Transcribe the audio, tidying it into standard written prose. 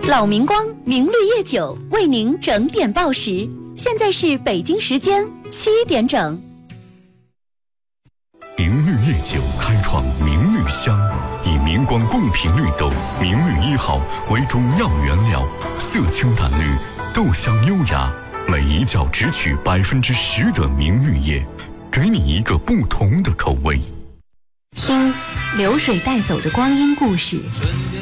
老明光明绿叶酒为您整点报时，现在是北京时间7点整。 明绿叶酒开创明绿香，以明光贡品绿豆明绿1号为中药原料，色清淡绿，豆香优雅，每一角只取10%的明绿叶，给你一个不同的口味。 听流水带走的光阴故事。